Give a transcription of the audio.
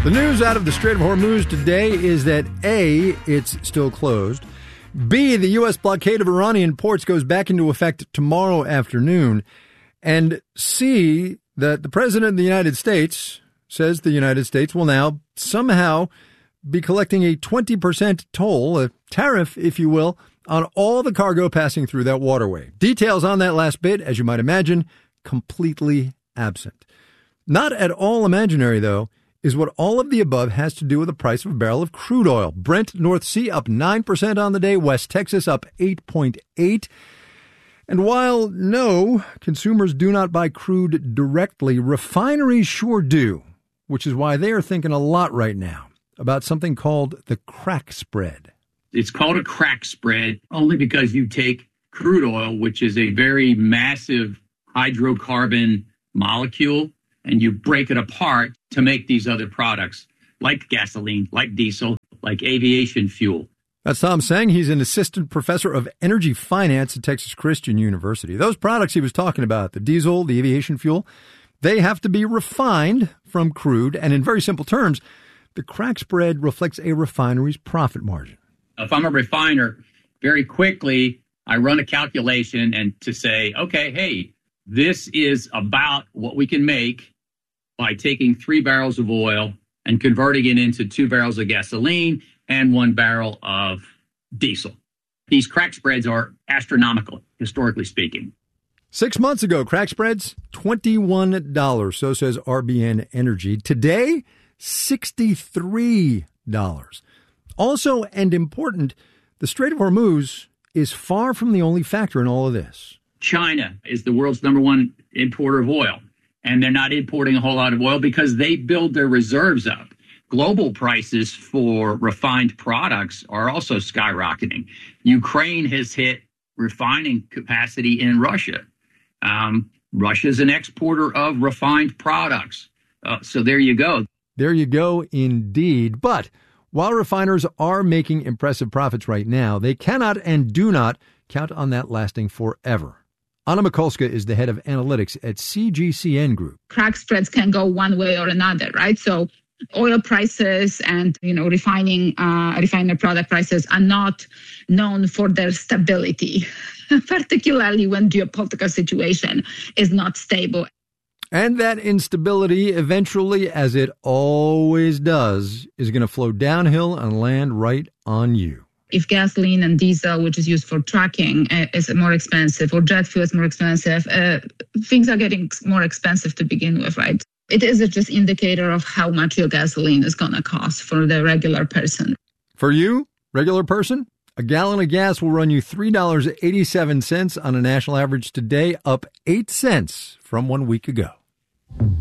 The news out of the Strait of Hormuz today is that A, it's still closed. B, the U.S. blockade of Iranian ports goes back into effect tomorrow afternoon. And C, that the President of the United States says the United States will now somehow be collecting a 20% toll, a tariff, if you will, on all the cargo passing through that waterway. Details on that last bit, as you might imagine, completely absent. Not at all imaginary, though, is what all of the above has to do with the price of a barrel of crude oil. Brent North Sea up 9% on the day, West Texas up 8.8%. And while no, consumers do not buy crude directly, refineries sure do, which is why they are thinking a lot right now about something called the crack spread. It's called a crack spread only because you take crude oil, which is a very massive hydrocarbon molecule, and you break it apart to make these other products like gasoline, like diesel, like aviation fuel. That's Tom Tseng. He's an assistant professor of energy finance at Texas Christian University. Those products he was talking about, the diesel, the aviation fuel, they have to be refined from crude. And in very simple terms, the crack spread reflects a refinery's profit margin. If I'm a refiner, very quickly, I run a calculation and to say, okay, hey, this is about what we can make by taking 3 barrels of oil and converting it into 2 barrels of gasoline and 1 barrel of diesel. These crack spreads are astronomical, historically speaking. 6 months ago, crack spreads, $21. So says RBN Energy. Today, $63. Also, and important, the Strait of Hormuz is far from the only factor in all of this. China is the world's #1 importer of oil, and they're not importing a whole lot of oil because they build their reserves up. Global prices for refined products are also skyrocketing. Ukraine has hit refining capacity in Russia. Russia's an exporter of refined products. So there you go. There you go, indeed. But while refiners are making impressive profits right now, they cannot and do not count on that lasting forever. Anna Mikulska is the head of analytics at CGCN Group. Crack spreads can go one way or another, right? So oil prices and, refiner product prices are not known for their stability, particularly when geopolitical situation is not stable. And that instability eventually, as it always does, is going to flow downhill and land right on you. If gasoline and diesel, which is used for trucking, is more expensive, or jet fuel is more expensive, things are getting more expensive to begin with, right? It is just an indicator of how much your gasoline is going to cost for the regular person. For you, regular person, a gallon of gas will run you $3.87 on a national average today, up 8 cents from 1 week ago.